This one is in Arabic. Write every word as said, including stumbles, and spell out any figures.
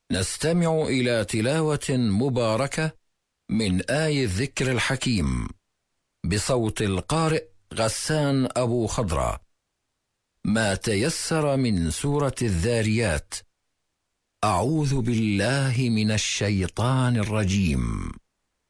نستمع إلى تلاوة مباركة من آي الذكر الحكيم بصوت القارئ غسان أبو خضرة. ما تيسر من سورة الذاريات. أعوذ بالله من الشيطان الرجيم.